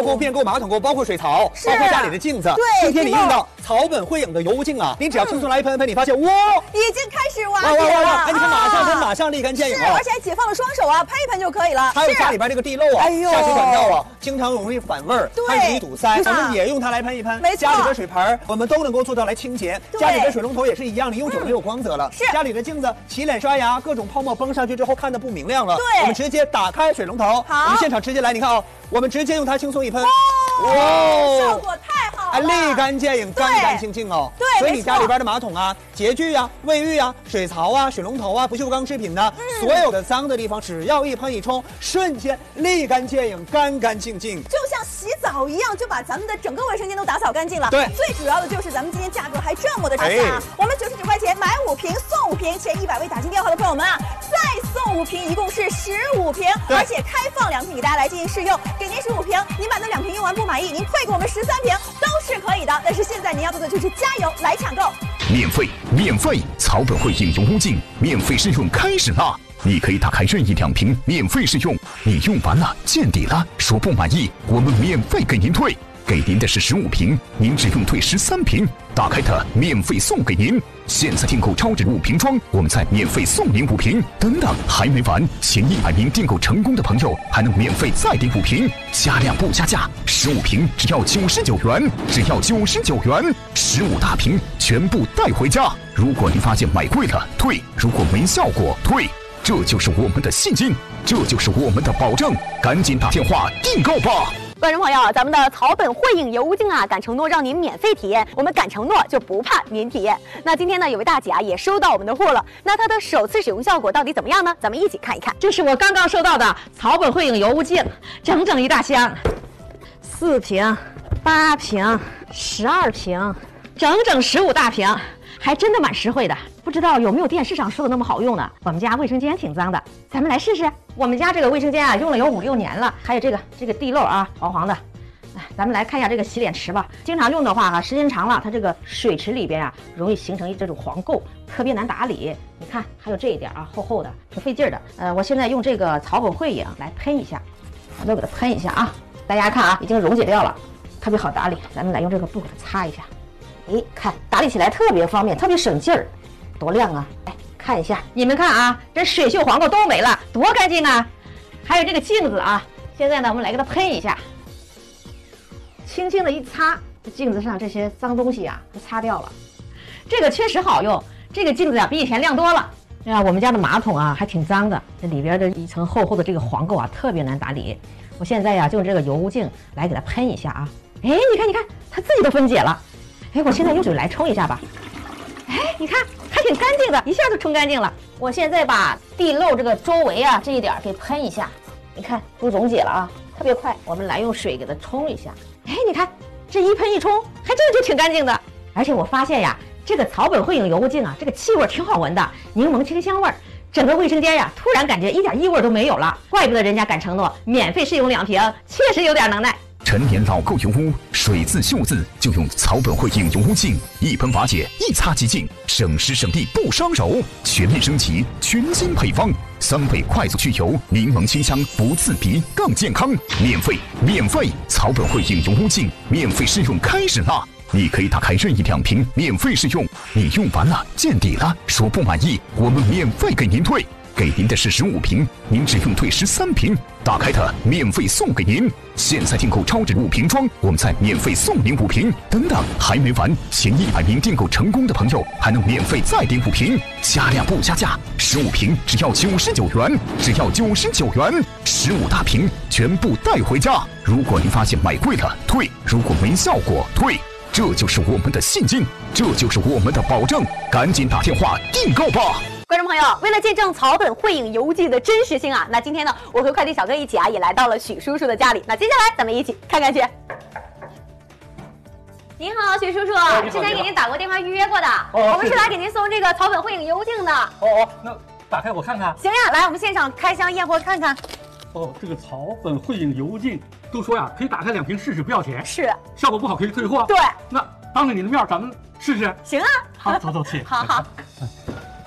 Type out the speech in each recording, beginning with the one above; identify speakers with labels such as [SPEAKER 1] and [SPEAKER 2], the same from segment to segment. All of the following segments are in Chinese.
[SPEAKER 1] 包括便购马桶购，包括水槽，包括家里的镜子。
[SPEAKER 2] 对，
[SPEAKER 1] 今天你用到草本慧颖的油污镜啊，你只要轻松来一喷，你发现哇，
[SPEAKER 2] 已经开始瓦解了。
[SPEAKER 1] 哎，你看马上喷，马上立竿见影
[SPEAKER 2] 啊！而且还解放了双手啊，喷一喷就可以了。
[SPEAKER 1] 还有家里边这个地漏啊，下水管道啊，经常容易反味儿，还容易堵塞，咱们也用它来喷一喷。
[SPEAKER 2] 没错，
[SPEAKER 1] 家里边水盆我们都能够做到来清洁，家里边水龙头也是一样，你用久了没有光泽了。
[SPEAKER 2] 是，
[SPEAKER 1] 家里的镜子洗脸刷牙，各种泡沫崩上去之后看的不明亮了。
[SPEAKER 2] 对，
[SPEAKER 1] 我们直接打开水龙头，我们现场直接来，你看啊，我们直接用它轻松一喷，
[SPEAKER 2] 哇，效果太好了，
[SPEAKER 1] 立竿见影，干干净净哦。
[SPEAKER 2] 对，
[SPEAKER 1] 所以你家里边的马桶啊、洁具啊、卫浴啊、水槽啊、水龙头啊、不锈钢制品呢，所有的脏的地方，只要一喷一冲，瞬间立竿见影，干干净净，
[SPEAKER 2] 就像洗澡一样，就把咱们的整个卫生间都打扫干净了。
[SPEAKER 1] 对，
[SPEAKER 2] 最主要的就是咱们今天价格还这么的涨价，我们99块钱买5瓶送5瓶，前100位打进电话的朋友们啊，再送5瓶，一共是15瓶，而且开放2瓶给大家来进行试用，给您15瓶，您把那2瓶用完不满意，您退给我们13瓶都是可以的。但是现在您要做的就是加油来抢购，
[SPEAKER 3] 免费，草本慧颖油污镜免费试用开始啦！你可以打开任意2瓶免费试用，你用完了见底了，说不满意，我们免费给您退。给您的是15瓶，您只用退13瓶，打开它免费送给您。现在订购超值5瓶装，我们再免费送您5瓶。等等，还没完，前100名订购成功的朋友还能免费再订5瓶，加量不加价，15瓶只要99元，只要99元，15大瓶全部带回家。如果您发现买贵了退，如果没效果退，这就是我们的信心，这就是我们的保证，赶紧打电话订购吧。
[SPEAKER 4] 观众朋友，咱们的草本慧颖油污镜啊，敢承诺让您免费体验，我们敢承诺就不怕您体验。那今天呢，有位大姐啊也收到我们的货了，那它的首次使用效果到底怎么样呢？咱们一起看一看。
[SPEAKER 5] 这是我刚刚收到的草本慧颖油污镜，整整一大箱，4瓶、8瓶、12瓶，整整15大瓶，还真的蛮实惠的。不知道有没有电视上说的那么好用呢？我们家卫生间挺脏的，咱们来试试。我们家这个卫生间啊，用了有5、6年了，还有这个地漏啊，黄黄的。哎，咱们来看一下这个洗脸池吧。经常用的话啊，时间长了，它这个水池里边啊，容易形成这种黄垢，特别难打理。你看，还有这一点啊，厚厚的，挺费劲的。我现在用这个草本慧颖来喷一下，我都给它喷一下啊。大家看啊，已经溶解掉了，特别好打理。咱们来用这个布给它擦一下。哎，看打理起来特别方便，特别省劲儿。多亮啊！哎，看一下，你们看啊，这水锈黄垢都没了，多干净啊！还有这个镜子啊，现在呢，我们来给它喷一下，轻轻的一擦，这镜子上这些脏东西啊，都擦掉了。这个确实好用，这个镜子啊，比以前亮多了。对啊，我们家的马桶啊，还挺脏的，这里边的一层厚厚的这个黄垢啊，特别难打理。我现在呀，就用这个油污镜来给它喷一下啊。哎，你看，它自己都分解了。哎，我现在用水来冲一下吧。哎，你看。还挺干净的，一下就冲干净了。我现在把地漏这个周围啊这一点给喷一下，你看都溶解了啊，特别快。我们来用水给它冲一下，哎，你看这一喷一冲，还真的就挺干净的。而且我发现呀，这个草本慧颖油污镜啊，这个气味挺好闻的，柠檬清香味儿，整个卫生间呀突然感觉一点异味都没有了。怪不得人家敢承诺免费试用2瓶，确实有点能耐。
[SPEAKER 3] 陈年老垢油污，水渍锈渍就用草本慧颖油污镜，一喷瓦解，一擦即净，省时省力不伤手，全面升级，全新配方，3倍快速去油，柠檬清香不刺鼻，更健康。免费，草本慧颖油污镜免费试用开始啦！你可以打开任意2瓶免费试用，你用完了见底了，说不满意，我们免费给您退。给您的是15瓶，您只用退13瓶，打开它免费送给您。现在订购超值5瓶装，我们再免费送您5瓶。等等，还没完，前100名订购成功的朋友还能免费再订5瓶，加量不加价，15瓶只要99元，只要99元，15大瓶全部带回家。如果您发现买贵了退，如果没效果退，这就是我们的信心，这就是我们的保证，赶紧打电话订购吧。
[SPEAKER 4] 观众朋友，为了见证草本慧颖油污镜的真实性啊，那今天呢，我和快递小哥一起啊，也来到了许叔叔的家里。那接下来咱们一起看看去。您好，许叔叔，之前给您打过电话预约过的，我们是来给您送这个草本慧颖油污镜的。
[SPEAKER 6] 那打开我看看。
[SPEAKER 4] 行呀，来，我们现场开箱验货看看。
[SPEAKER 6] 这个草本慧颖油污镜，都说呀可以打开2瓶试试，不要钱。
[SPEAKER 4] 是。
[SPEAKER 6] 效果不好可以退货。
[SPEAKER 4] 对。
[SPEAKER 6] 那当着你的面，咱们试试。
[SPEAKER 4] 行啊。
[SPEAKER 6] 好，走，去。
[SPEAKER 4] 好。哎，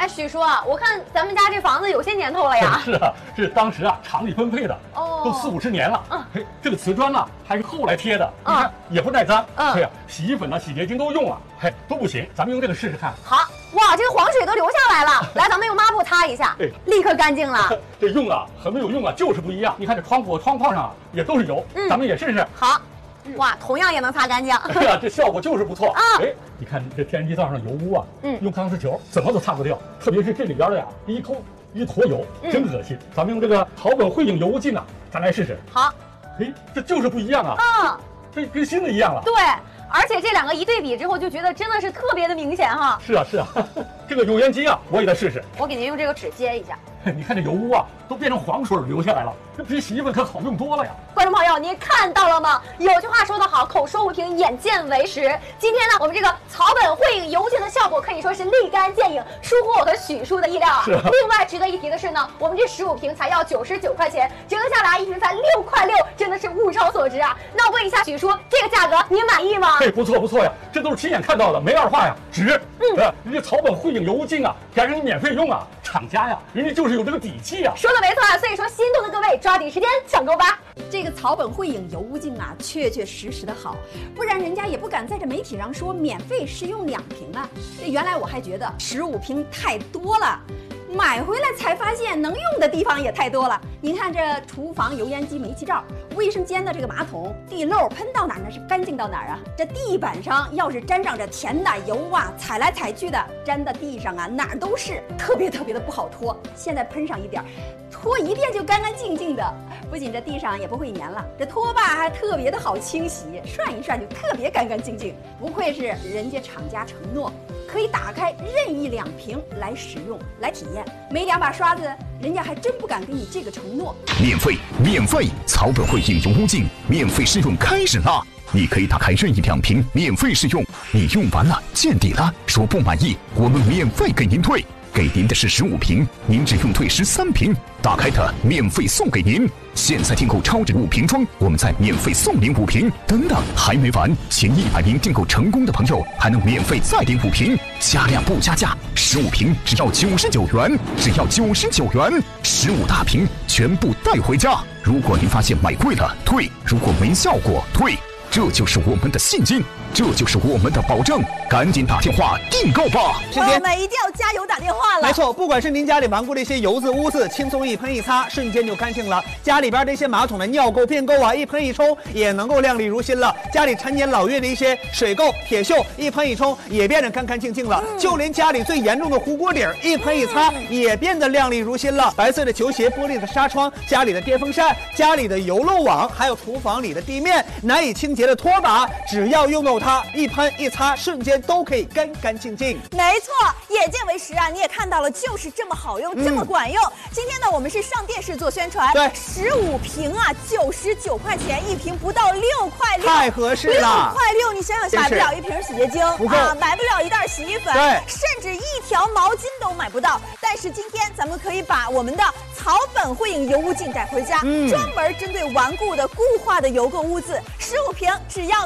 [SPEAKER 4] 哎，许叔，我看咱们家这房子有些年头了呀。
[SPEAKER 6] 是啊，这当时啊厂里分配的，都40、50年了。嘿，这个瓷砖呢还是后来贴的，你看也不耐脏。对呀，洗衣粉呢、洗洁精都用了，嘿都不行，咱们用这个试试看。
[SPEAKER 4] 好，哇，这个黄水都流下来了，来，咱们用抹布擦一下，立刻干净了。
[SPEAKER 6] 这用啊和没有用啊就是不一样。你看这窗户、窗框上啊也都是油，咱们也试试。
[SPEAKER 4] 好。哇，同样也能擦干净。
[SPEAKER 6] 对呀，这效果就是不错啊！哎，你看这天然气灶上的油污啊，用钢丝球怎么都擦不掉，特别是这里边的呀，一坨油，真恶心。咱们用这个草本汇影油污镜啊，咱来试试。
[SPEAKER 4] 好，
[SPEAKER 6] 哎，这就是不一样啊！这跟新的一样了。
[SPEAKER 4] 对，而且这两个一对比之后，就觉得真的是特别的明显哈。
[SPEAKER 6] 是啊，这个油烟机啊，我也来试试。
[SPEAKER 4] 我给您用这个纸接一下。
[SPEAKER 6] 你看这油污啊，都变成黄水流下来了，这比洗衣粉可好用多了呀！
[SPEAKER 4] 观众朋友，您看到了吗？有句话说得好，口说无凭，眼见为实。今天呢，我们这个草本汇影油镜的效果可以说是立竿见影，出乎我和许叔的意料啊。另外值得一提的是呢，我们这15瓶才要99块钱，折合下来一瓶才6块6，真的是物超所值啊！那我问一下许叔，这个价格您满意吗？
[SPEAKER 6] 嘿，不错呀，这都是亲眼看到的，没二话呀，值。人家草本汇影油镜啊，还让你免费用啊，厂家呀，人家就是有这个底气啊。
[SPEAKER 4] 说的没错啊，所以说心动的各位抓紧时间抢购吧。
[SPEAKER 2] 这个草本汇影油污镜啊，确实的好，不然人家也不敢在这媒体上说免费试用2瓶啊。这原来我还觉得15瓶太多了，买回来才发现能用的地方也太多了。您看这厨房油烟机煤气灶，卫生间的这个马桶，地漏喷到哪儿那是干净到哪儿啊。这地板上要是沾上这甜的油啊，踩来踩去的，粘到地上啊哪儿都是，特别的不好拖。现在喷上一点，拖一遍就干干净净的，不仅这地上也不会粘了，这拖把还特别的好清洗，涮一涮就特别干干净净。不愧是人家厂家承诺，可以打开任意2瓶来使用来体验，没2把刷子，人家还真不敢给你这个承诺。
[SPEAKER 3] 免费！草本汇影油污镜免费试用开始啦！你可以打开任意2瓶免费试用，你用完了见底了，说不满意，我们免费给您退。给您的是15瓶，您只用退13瓶，打开它免费送给您。现在订购超值5瓶装，我们再免费送您5瓶。等等，还没完，前100名订购成功的朋友还能免费再领5瓶，加量不加价，15瓶只要99元，只要99元，15大瓶全部带回家。如果您发现买贵了退，如果没效果退，这就是我们的信心，这就是我们的保证，赶紧打电话订购吧！
[SPEAKER 2] 朋友们一定要加油打电话了。
[SPEAKER 1] 没错，不管是您家里顽固的一些油渍污渍，轻松一喷一擦，瞬间就干净了；家里边这些马桶的尿垢、便垢啊，一喷一冲也能够亮丽如新了；家里陈年老月的一些水垢、铁锈，一喷一冲也变得干干净净了；就连家里最严重的糊锅底儿，一喷一擦也变得亮丽如新了。白色的球鞋、玻璃的纱窗、家里的电风扇、家里的油漏网，还有厨房里的地面难以清洁的拖把，只要拥有它，一喷一擦，瞬间都可以干干净净。
[SPEAKER 2] 没错，眼见为实啊！你也看到了，就是这么好用，这么管用。今天呢，我们是上电视做宣传，对，15瓶啊，99块钱一瓶，不到6块6，
[SPEAKER 1] 太合适了。
[SPEAKER 2] 6块6，你想想，买不了1瓶洗洁精啊，买不了1袋洗衣粉，对，甚至1条毛巾都买不到。但是今天咱们可以把我们的草本汇影油污镜带回家，专门针对顽固的固化的油垢污渍，15瓶只要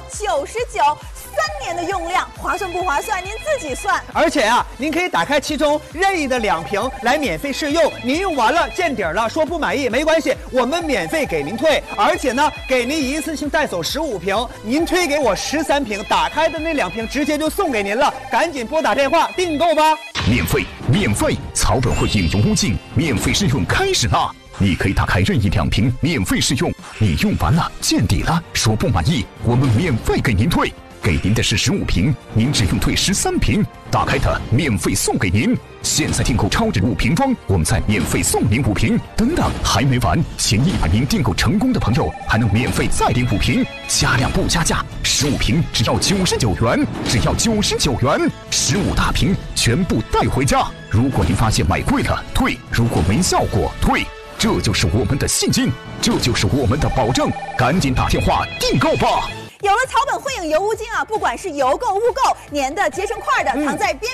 [SPEAKER 2] 99。3年的用量，划算不划算？您自己算。
[SPEAKER 1] 而且啊，您可以打开其中任意的2瓶来免费试用，您用完了见底了，说不满意没关系，我们免费给您退。而且呢，给您一次性带走15瓶，您退给我13瓶，打开的那2瓶直接就送给您了。赶紧拨打电话订购吧！免费！草本汇影油污镜免费试用开始啦！你可以打开任意2瓶免费试用，你用完了见底了，说不满意，我们免费给您退。给您的是15瓶，您只用退13瓶，打开它免费送给您。现在订购超值5瓶装，我们再免费送您5瓶。等等，还没完，前100名订购成功的朋友还能免费再领5瓶，加量不加价，15瓶只要99元，只要99元，15大瓶全部带回家。如果您发现买贵了退，如果没效果退，这就是我们的信心，这就是我们的保证，赶紧打电话订购吧！
[SPEAKER 2] 有了草本汇影油污镜啊，不管是油垢、污垢、粘的、结成块的，藏在边边缝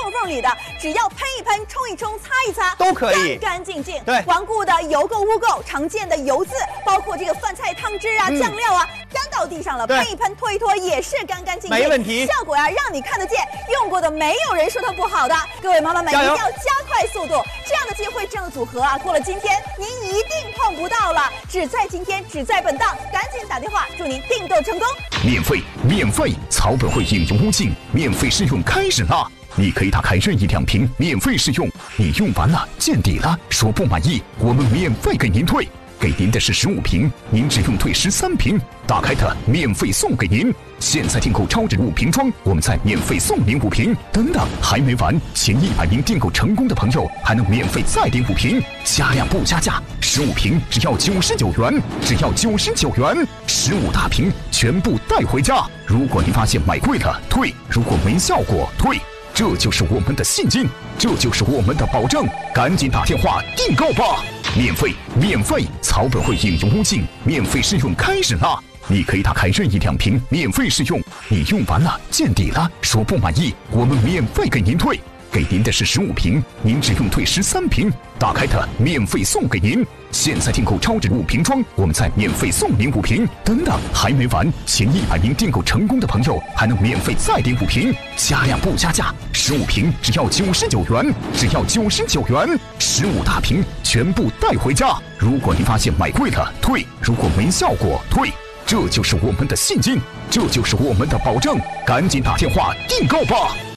[SPEAKER 2] 缝缝里的，只要喷一喷、冲一冲、擦一擦，
[SPEAKER 1] 都可以，
[SPEAKER 2] 干干净净。
[SPEAKER 1] 对，
[SPEAKER 2] 顽固的油垢、污垢，常见的油渍，包括这个饭菜汤汁啊、酱料啊，沾到地上了，喷一喷、拖一拖也是干干净净，
[SPEAKER 1] 没问题。
[SPEAKER 2] 效果呀，让你看得见，用过的没有人说它不好的。各位妈妈们一定要加快速度，这样的机会、这样的组合啊，过了今天您一定碰不到了，只在今天，只在本档，赶紧打电话，祝您订购成功。
[SPEAKER 3] 免费，草本汇影油污净免费试用开始啦！你可以打开任意2瓶免费试用，你用完了见底了，说不满意，我们免费给您退。给您的是15瓶，您只用退13瓶，打开它免费送给您。现在订购超值5瓶装，我们再免费送您5瓶。等等，还没完，前100名订购成功的朋友还能免费再领5瓶，加量不加价，15瓶只要99元，只要99元，15大瓶全部带回家。如果您发现买贵了退，如果没效果退，这就是我们的信心，这就是我们的保证，赶紧打电话订购吧！免费，草本汇影油污净免费试用开始啦！你可以打开任意2瓶免费试用，你用完了见底了，说不满意，我们免费给您退。给您的是15瓶，您只用退13瓶，打开它免费送给您。现在订购超值5瓶装，我们再免费送您5瓶。等等，还没完，前100名订购成功的朋友还能免费再领5瓶，加量不加价，15瓶只要99元，只要99元，15大瓶全部带回家。如果您发现买贵了退，如果没效果退，这就是我们的信心，这就是我们的保证，赶紧打电话订购吧！